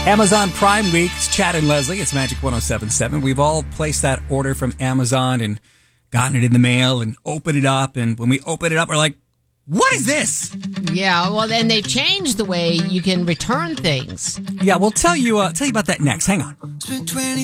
Amazon Prime Week. It's Chad and Leslie. It's Magic 107.7. We've all placed that order from Amazon and gotten it in the mail and opened it up. And when we open it up, we're like, what is this? Yeah, well, then they've changed the way you can return things. Yeah, we'll tell you about that next. Hang on. Spent 20